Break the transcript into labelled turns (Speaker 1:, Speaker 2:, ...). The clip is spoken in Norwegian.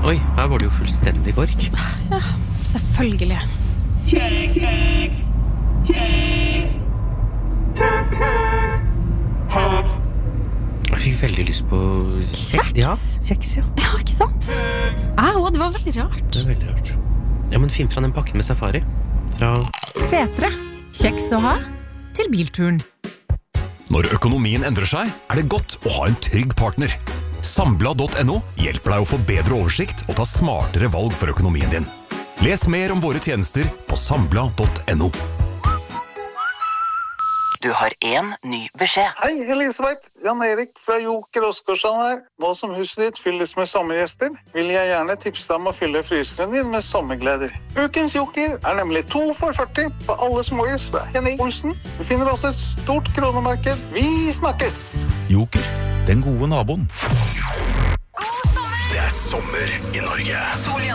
Speaker 1: Oi, her var det jo fullstendig kork.
Speaker 2: Ja, selvfølgelig.
Speaker 3: Kjeks!
Speaker 1: Jeg fikk veldig lyst på
Speaker 2: Kjeks?
Speaker 1: Ja, kjeks, ja.
Speaker 2: Ja, ikke sant? Det var veldig rart.
Speaker 1: Det er veldig rart. Ja, men finn fra den pakken med safari. Fra
Speaker 2: Setre. Kjeks å ha til bilturen.
Speaker 4: Når økonomien endrer seg, er det godt å ha en trygg partner. Sambla.no hjelper deg å få bedre oversikt og ta smartere valg for økonomien din. Les mer om våre tjenester på sambla.no.
Speaker 5: Du har en ny beskjed.
Speaker 6: Hei, Elisabeth. Jan Erik fra Joker Oskarsson her. Nå som huset ditt fylles med sommergjester, vil jeg gjerne tipse deg om å fylle fryseren din med sommergleder. Ukens Joker er nemlig 2 for 40 på alle småhus fra Henning Olsen. Du finner også et stort kronemarked. Vi snakkes!
Speaker 7: Joker, den gode naboen.
Speaker 4: Det er sommer i Norge.
Speaker 5: Sol